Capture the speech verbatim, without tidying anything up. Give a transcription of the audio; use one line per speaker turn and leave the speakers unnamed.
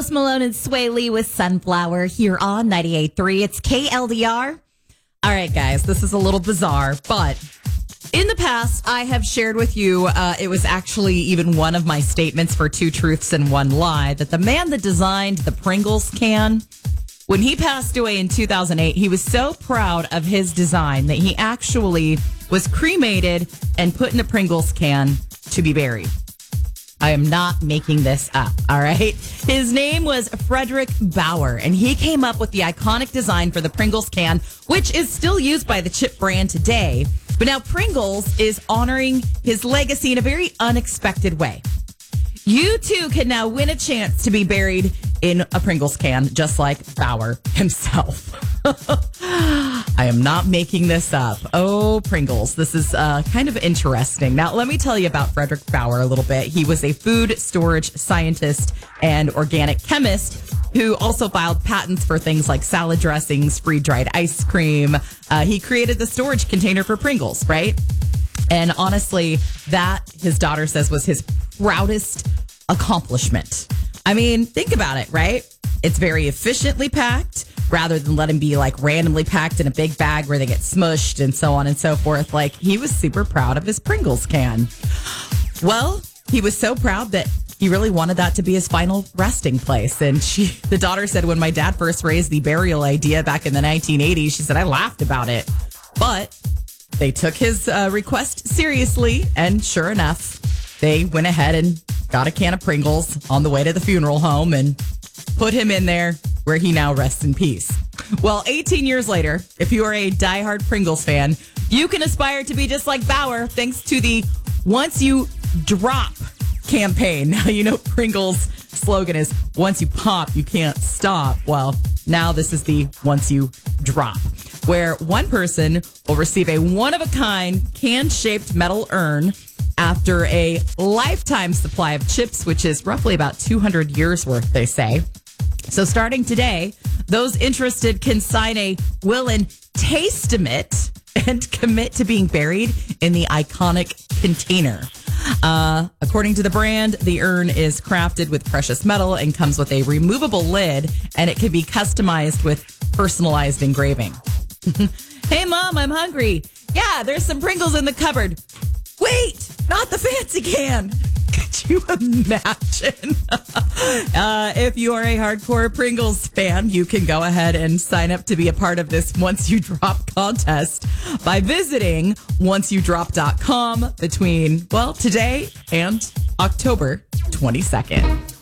Post Malone and Sway Lee with Sunflower here on ninety-eight point three. It's K L D R. All right, guys, this is a little bizarre, but in the past, I have shared with you, uh, it was actually even one of my statements for Two Truths and One Lie, that the man that designed the Pringles can, when he passed away in two thousand eight, he was so proud of his design that he actually was cremated and put in a Pringles can to be buried. I am not making this up, all right? His name was Frederick Bauer, and he came up with the iconic design for the Pringles can, which is still used by the chip brand today. But now Pringles is honoring his legacy in a very unexpected way. You too can now win a chance to be buried in a Pringles can, just like Bauer himself. I am not making this up. Oh, Pringles. This is uh, kind of interesting. Now, let me tell you about Frederick Bauer a little bit. He was a food storage scientist and organic chemist who also filed patents for things like salad dressings, free-dried ice cream. Uh, he created the storage container for Pringles, right? And honestly, that, his daughter says, was his proudest accomplishment. I mean, think about it, right? It's very efficiently packed rather than let them be like randomly packed in a big bag where they get smushed and so on and so forth. Like, he was super proud of his Pringles can. Well, he was so proud that he really wanted that to be his final resting place. And she, the daughter said, when my dad first raised the burial idea back in the nineteen eighties, she said, I laughed about it. But they took his uh, request seriously. And sure enough, they went ahead and got a can of Pringles on the way to the funeral home and put him in there where he now rests in peace. Well, eighteen years later, if you are a diehard Pringles fan, you can aspire to be just like Bauer thanks to the Once You Drop campaign. Now, you know Pringles' slogan is, once you pop, you can't stop. Well, now this is the Once You Drop, where one person will receive a one-of-a-kind can-shaped metal urn after a lifetime supply of chips, which is roughly about two hundred years worth, they say. So starting today, those interested can sign a will and testament and commit to being buried in the iconic container. Uh, according to the brand, the urn is crafted with precious metal and comes with a removable lid, and it can be customized with personalized engraving. Hey, Mom, I'm hungry. Yeah, there's some Pringles in the cupboard. Wait, not the fancy can. Could you imagine? uh, if you are a hardcore Pringles fan, you can go ahead and sign up to be a part of this Once You Drop contest by visiting once you drop dot com between, well, today and October twenty-second.